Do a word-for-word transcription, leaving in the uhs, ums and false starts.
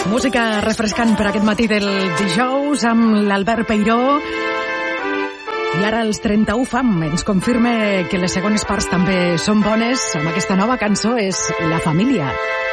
Música refrescant per aquest matí del dijous amb l'Albert Peiró. I ara els trenta-u F A M ens confirma que les segones parts també són bones. Amb aquesta nova cançó és La Família.